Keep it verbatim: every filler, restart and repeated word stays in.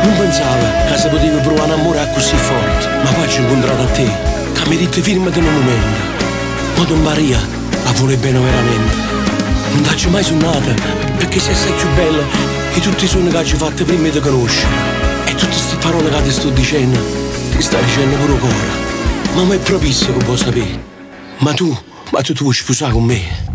Non pensava che si poteva provare un amore così forte, ma poi ci ho incontrato a te, che mi hai detto firmati in un momento. Ma Don Maria la vuole bene veramente. Non t'hai mai suonata, perché sei assai più bella di tutti i suoni che ci hai fatto prima di conoscere. E tutte queste parole che ti sto dicendo, ti sta dicendo pure cuore. Ma mi è proprio che può sapere. Ma tu, ma tu ti vuoi sposare con me?